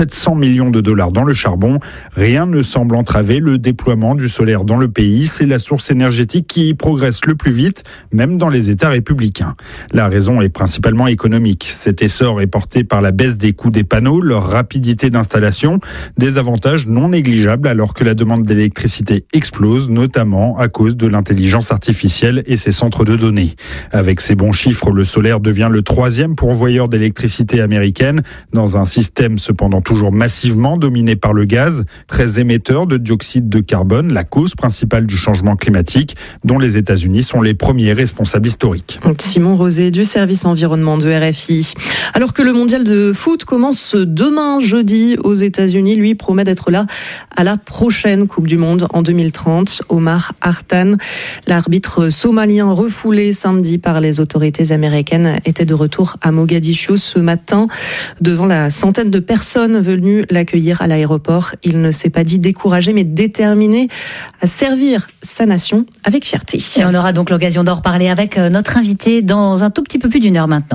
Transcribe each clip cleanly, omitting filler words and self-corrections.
700 millions de dollars dans le charbon. Rien ne semble entraver le déploiement du solaire dans le pays. C'est la source énergétique qui progresse le plus vite, même dans les États républicains. La raison est principalement économique. Cet essor est porté par la baisse des coûts des panneaux, leur rapidité d'installation, des avantages non négligeables alors que la demande d'électricité explose, notamment à cause de l'intelligence artificielle et ses centres de données. Avec ces bons chiffres, le solaire devient le 3e pourvoyeur d'électricité américaine, dans un système cependant toujours massivement dominé par le gaz, très émetteur de dioxyde de carbone, la cause principale du changement climatique, dont les États-Unis sont les premiers responsables historiques. Simon Rosé du service environnement de RFI. Alors que le mondial de foot commence demain jeudi aux États-Unis, lui promet d'être là à la prochaine Coupe du Monde en 2030. Omar Hartan, l'arbitre somalien refoulé samedi par les autorités américaines, était de retour à Mogadiscio ce matin devant la centaine de personnes venues l'accueillir à l'aéroport. Il ne s'est pas dit découragé mais déterminé à servir sa nation avec fierté. Et on aura donc l'occasion d'en reparler avec notre invité dans un tout petit peu plus d'1 heure maintenant.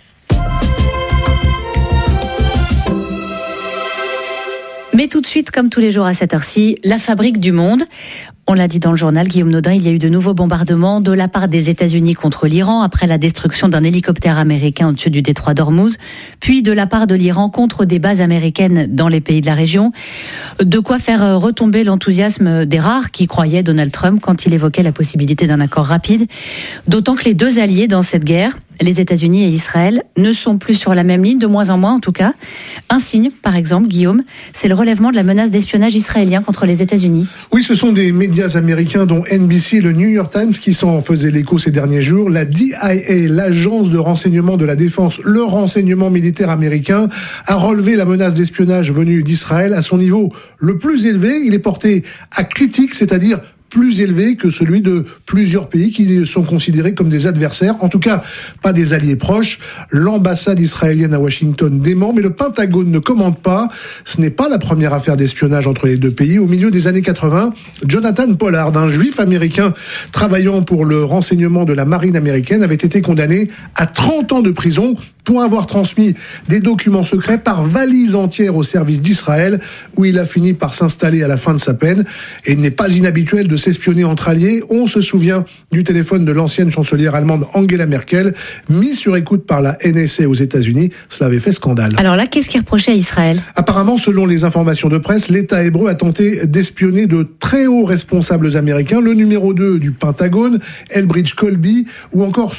Mais tout de suite, comme tous les jours à cette heure-ci, la fabrique du monde. On l'a dit dans le journal, Guillaume Nodin, il y a eu de nouveaux bombardements de la part des États-Unis contre l'Iran après la destruction d'un hélicoptère américain au-dessus du détroit d'Ormuz, puis de la part de l'Iran contre des bases américaines dans les pays de la région. De quoi faire retomber l'enthousiasme des rares qui croyaient Donald Trump quand il évoquait la possibilité d'un accord rapide. D'autant que les deux alliés dans cette guerre, les États-Unis et Israël, ne sont plus sur la même ligne, de moins en moins en tout cas. Un signe, par exemple, Guillaume, c'est le relèvement de la menace d'espionnage israélien contre les États-Unis. Oui, ce sont des médias américains dont NBC et le New York Times qui s'en faisaient l'écho ces derniers jours. La DIA, l'agence de renseignement de la défense, le renseignement militaire américain, a relevé la menace d'espionnage venue d'Israël à son niveau le plus élevé. Il est porté à critique, c'est-à-dire plus élevé que celui de plusieurs pays qui sont considérés comme des adversaires, en tout cas pas des alliés proches. L'ambassade israélienne à Washington dément, mais le Pentagone ne commente pas. Ce n'est pas la première affaire d'espionnage entre les deux pays. Au milieu des années 80, Jonathan Pollard, un juif américain travaillant pour le renseignement de la marine américaine, avait été condamné à 30 ans de prison pour avoir transmis des documents secrets par valise entière au service d'Israël, où il a fini par s'installer à la fin de sa peine. Et il n'est pas inhabituel de s'espionner entre alliés. On se souvient du téléphone de l'ancienne chancelière allemande Angela Merkel, mis sur écoute par la NSA aux États-Unis. Cela avait fait scandale. Alors là, qu'est-ce qui reprochait à Israël ? Apparemment, selon les informations de presse, l'État hébreu a tenté d'espionner de très hauts responsables américains, le numéro 2 du Pentagone, Elbridge Colby, ou encore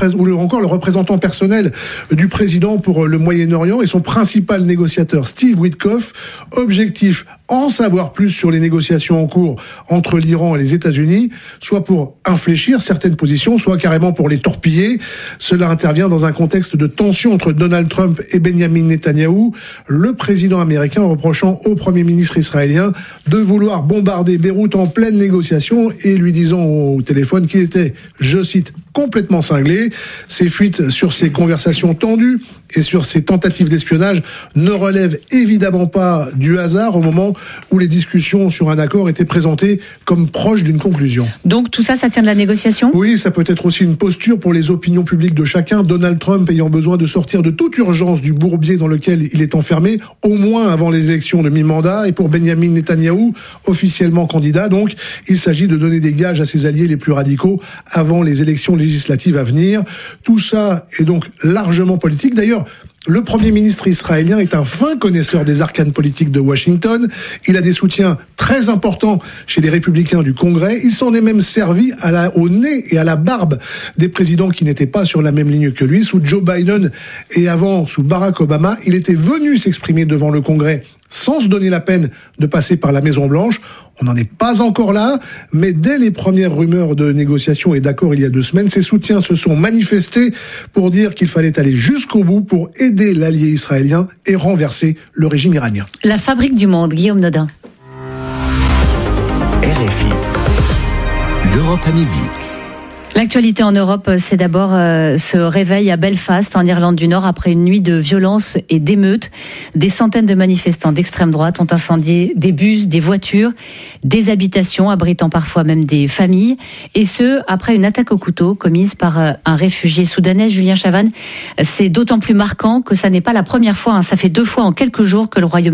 le représentant personnel du président pour le Moyen-Orient et son principal négociateur Steve Witkoff. Objectif, en savoir plus sur les négociations en cours entre l'Iran et les États-Unis, soit pour infléchir certaines positions, soit carrément pour les torpiller. Cela intervient dans un contexte de tension entre Donald Trump et Benjamin Netanyahou, le président américain reprochant au Premier ministre israélien de vouloir bombarder Beyrouth en pleine négociation et lui disant au téléphone qu'il était, je cite, complètement cinglé. Ces fuites sur ces conversations tendues et sur ces tentatives d'espionnage ne relèvent évidemment pas du hasard au moment où les discussions sur un accord étaient présentées comme proches d'une conclusion. Donc tout ça, ça tient de la négociation ? Oui, ça peut être aussi une posture pour les opinions publiques de chacun. Donald Trump ayant besoin de sortir de toute urgence du bourbier dans lequel il est enfermé, au moins avant les élections de mi-mandat, et pour Benjamin Netanyahou, officiellement candidat. Donc, il s'agit de donner des gages à ses alliés les plus radicaux avant les élections législatives à venir. Tout ça est donc largement politique. D'ailleurs, le Premier ministre israélien est un fin connaisseur des arcanes politiques de Washington. Il a des soutiens très importants chez les républicains du Congrès. Il s'en est même servi au nez et à la barbe des présidents qui n'étaient pas sur la même ligne que lui. Sous Joe Biden et avant sous Barack Obama, il était venu s'exprimer devant le Congrès sans se donner la peine de passer par la Maison-Blanche. On n'en est pas encore là, mais dès les premières rumeurs de négociations et d'accords il y a 2 semaines, ses soutiens se sont manifestés pour dire qu'il fallait aller jusqu'au bout pour aider l'allié israélien et renverser le régime iranien. La fabrique du monde, Guillaume Nodin. RFI, l'Europe à midi. L'actualité en Europe, c'est d'abord ce réveil à Belfast, en Irlande du Nord, après une nuit de violence et d'émeutes. Des centaines de manifestants d'extrême droite ont incendié des bus, des voitures, des habitations, abritant parfois même des familles. Et ce, après une attaque au couteau commise par un réfugié soudanais, Julien Chavannes. C'est d'autant plus marquant que ça n'est pas la première fois, ça fait 2 fois en quelques jours que le Royaume